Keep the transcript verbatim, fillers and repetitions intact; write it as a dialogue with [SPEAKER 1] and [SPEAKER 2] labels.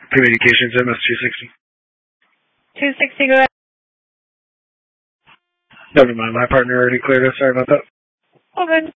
[SPEAKER 1] Communications M S two sixty.
[SPEAKER 2] two sixty, go ahead.
[SPEAKER 1] Never mind, my partner already cleared us. Sorry about that.
[SPEAKER 2] All good.